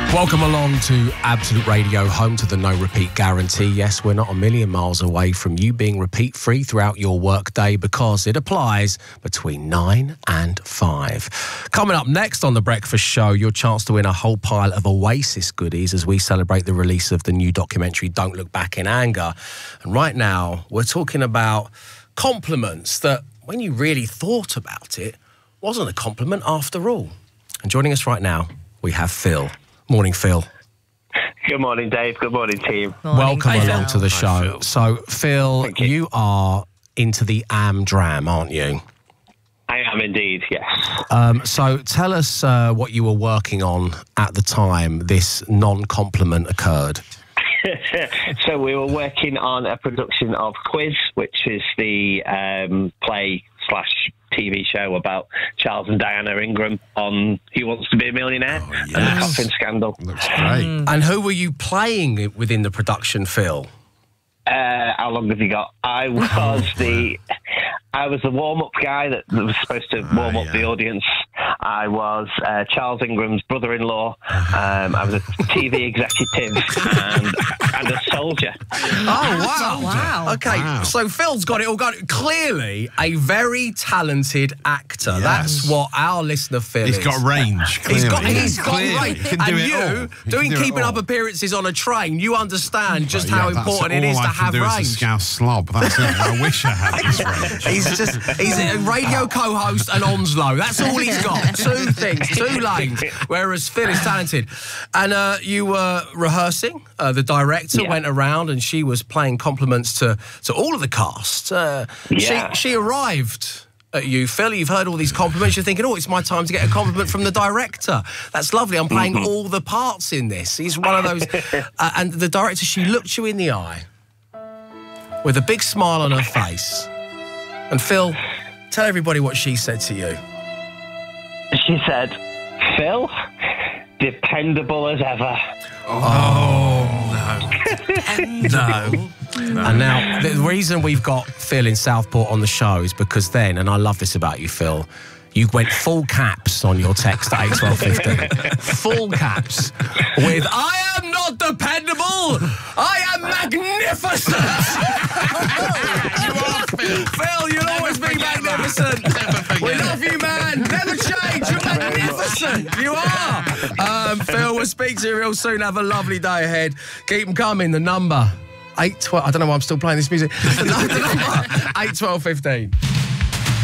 Welcome along to Absolute Radio, home to the no repeat guarantee. Yes, we're not a million miles away from you being repeat free throughout your workday because it applies between 9 and 5. Coming up next on The Breakfast Show, your chance to win a whole pile of Oasis goodies as we celebrate the release of the new documentary Don't Look Back in Anger. And right now, we're talking about compliments that, when you really thought about it, wasn't a compliment after all. And joining us right now, we have Phil. Morning, Phil. Good morning, Dave. Good morning, team. Welcome along to the show. So, Phil, you are into the Am-Dram, aren't you? I am indeed, yes. So tell us what you were working on at the time this non-compliment occurred. So we were working on a production of Quiz, which is the play/TV show about Charles and Diana Ingram on Who Wants to Be a Millionaire and the coffin scandal. Looks great. And who were you playing within the production, Phil? How long have you got? I was the warm-up guy that was supposed to warm up the audience. I was Charles Ingram's brother-in-law. I was a TV executive and a soldier. Oh, wow. Okay, so Phil's got it all going. Clearly a very talented actor. Yes. That's what our listener Phil is. He's got range, clearly. He's got range. He can do it all. Doing keeping up appearances on a train, you understand just how important it is to have range. All I can do is a scouse slob. That's it. I wish I had this range. He's a radio co-host and Onslow. That's all he's got. Two things, two lanes. Whereas Phil is talented. And you were rehearsing. The director went around and she was playing compliments to all of the cast. She arrived at you, Phil. You've heard all these compliments. You're thinking, oh, it's my time to get a compliment from the director. That's lovely. I'm playing all the parts in this. He's one of those. And the director, she looked you in the eye with a big smile on her face. And Phil, tell everybody what she said to you. She said, Phil, dependable as ever. No. And now, the reason we've got Phil in Southport on the show is because then, and I love this about you, Phil, you went full caps on your text at 8:12:15. Full caps with, I am not dependable, I am magnificent. You are, Phil. Phil, you'll always be magnificent. We love you, man. Never change. You're magnificent. You are. Phil, we'll speak to you real soon. Have a lovely day ahead. Keep them coming. The number 812. I don't know why I'm still playing this music. The number 812:15.